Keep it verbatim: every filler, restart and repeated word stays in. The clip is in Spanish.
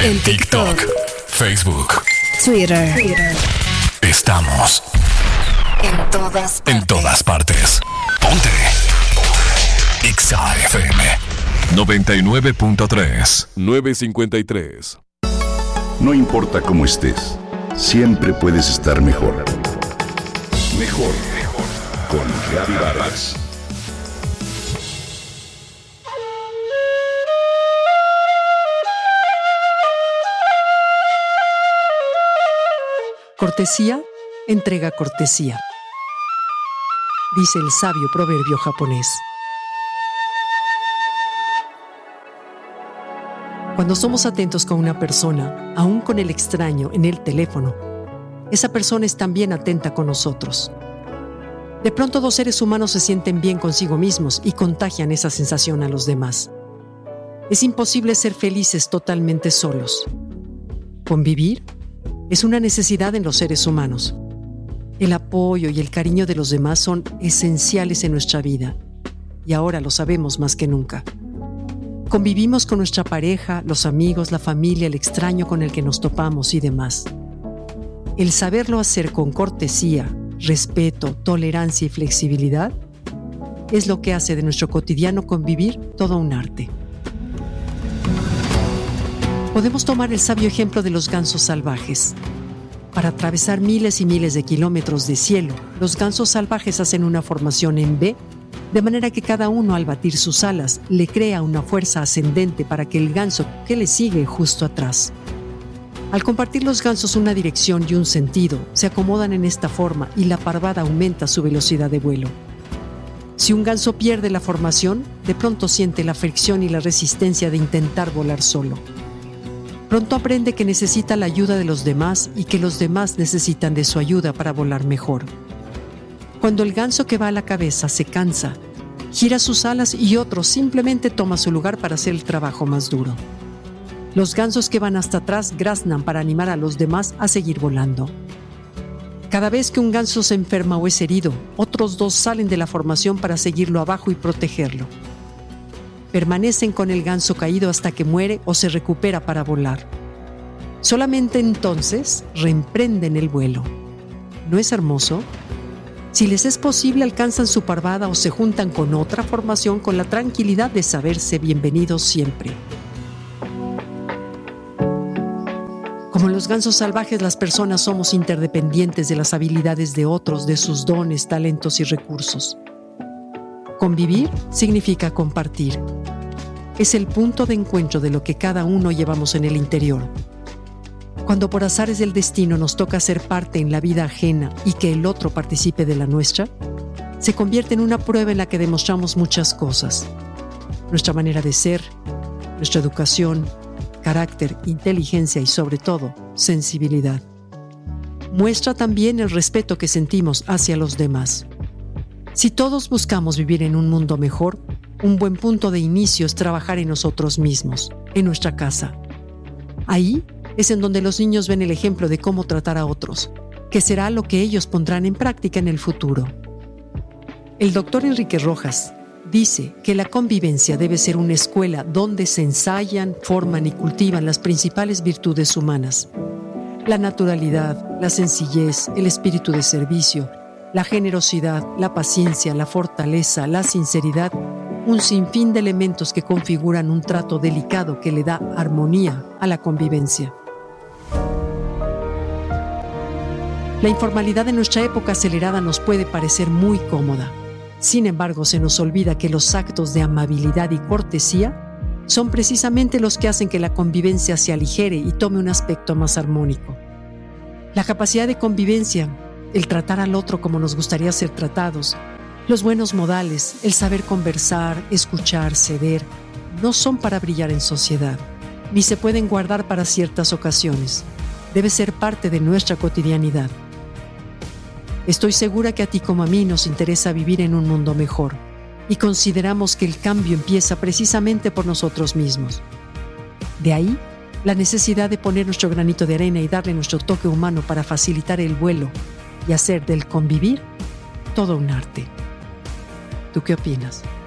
En TikTok, Facebook, Twitter. Twitter. Estamos en todas partes. En todas partes. Ponte. Exa F M noventa y nueve punto tres. nueve cincuenta y tres. No importa cómo estés, siempre puedes estar mejor. Mejor, mejor. Con Gaby Vargas. Cortesía entrega cortesía, dice el sabio proverbio japonés. Cuando somos atentos con una persona, aún con el extraño en el teléfono, esa persona es también atenta con nosotros. De pronto dos seres humanos se sienten bien consigo mismos y contagian esa sensación a los demás. Es imposible ser felices totalmente solos. Convivir es una necesidad en los seres humanos. El apoyo y el cariño de los demás son esenciales en nuestra vida, y ahora lo sabemos más que nunca. Convivimos con nuestra pareja, los amigos, la familia, el extraño con el que nos topamos y demás. El saberlo hacer con cortesía, respeto, tolerancia y flexibilidad es lo que hace de nuestro cotidiano convivir todo un arte. Podemos tomar el sabio ejemplo de los gansos salvajes. Para atravesar miles y miles de kilómetros de cielo, los gansos salvajes hacen una formación en V, de manera que cada uno al batir sus alas le crea una fuerza ascendente para que el ganso que le sigue justo atrás. Al compartir los gansos una dirección y un sentido, se acomodan en esta forma y la parvada aumenta su velocidad de vuelo. Si un ganso pierde la formación, de pronto siente la fricción y la resistencia de intentar volar solo. Pronto aprende que necesita la ayuda de los demás y que los demás necesitan de su ayuda para volar mejor. Cuando el ganso que va a la cabeza se cansa, gira sus alas y otro simplemente toma su lugar para hacer el trabajo más duro. Los gansos que van hasta atrás graznan para animar a los demás a seguir volando. Cada vez que un ganso se enferma o es herido, otros dos salen de la formación para seguirlo abajo y protegerlo. Permanecen con el ganso caído hasta que muere o se recupera para volar. Solamente entonces reemprenden el vuelo. ¿No es hermoso? Si les es posible, alcanzan su parvada o se juntan con otra formación con la tranquilidad de saberse bienvenidos siempre. Como los gansos salvajes, las personas somos interdependientes de las habilidades de otros, de sus dones, talentos y recursos. Convivir significa compartir. Es el punto de encuentro de lo que cada uno llevamos en el interior. Cuando por azares del destino nos toca ser parte en la vida ajena y que el otro participe de la nuestra, se convierte en una prueba en la que demostramos muchas cosas. Nuestra manera de ser, nuestra educación, carácter, inteligencia y sobre todo, sensibilidad. Muestra también el respeto que sentimos hacia los demás. Si todos buscamos vivir en un mundo mejor, un buen punto de inicio es trabajar en nosotros mismos, en nuestra casa. Ahí es en donde los niños ven el ejemplo de cómo tratar a otros, que será lo que ellos pondrán en práctica en el futuro. El doctor Enrique Rojas dice que la convivencia debe ser una escuela donde se ensayan, forman y cultivan las principales virtudes humanas: la naturalidad, la sencillez, el espíritu de servicio, la generosidad, la paciencia, la fortaleza, la sinceridad, un sinfín de elementos que configuran un trato delicado que le da armonía a la convivencia. La informalidad de nuestra época acelerada nos puede parecer muy cómoda. Sin embargo, se nos olvida que los actos de amabilidad y cortesía son precisamente los que hacen que la convivencia se aligere y tome un aspecto más armónico. La capacidad de convivencia, el tratar al otro como nos gustaría ser tratados, los buenos modales, el saber conversar, escuchar, ceder, no son para brillar en sociedad, ni se pueden guardar para ciertas ocasiones. Debe ser parte de nuestra cotidianidad. Estoy segura que a ti como a mí nos interesa vivir en un mundo mejor y consideramos que el cambio empieza precisamente por nosotros mismos. De ahí, la necesidad de poner nuestro granito de arena y darle nuestro toque humano para facilitar el vuelo y hacer del convivir todo un arte. ¿Tú qué opinas?